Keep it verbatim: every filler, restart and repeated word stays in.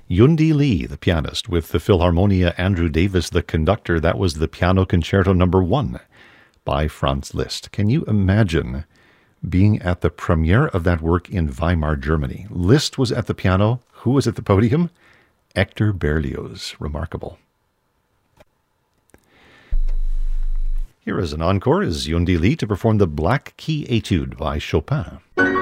Yundi Lee, the pianist, with the Philharmonia Andrew Davis, the conductor. That was the Piano Concerto number one by Franz Liszt. Can you imagine being at the premiere of that work in Weimar, Germany? Liszt was at the piano. Who was at the podium? Hector Berlioz. Remarkable. Here is an encore, is Yundi Lee to perform the Black Key Etude by Chopin.